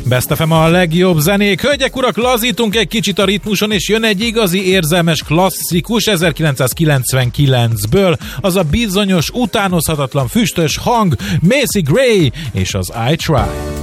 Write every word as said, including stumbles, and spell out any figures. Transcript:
Best ef em a legjobb zenék. Hölgyek, urak, lazítunk egy kicsit a ritmuson, és jön egy igazi érzelmes klasszikus ezerkilencszázkilencvenkilencből. Az a bizonyos, utánozhatatlan füstös hang, Macy Gray és az I Try.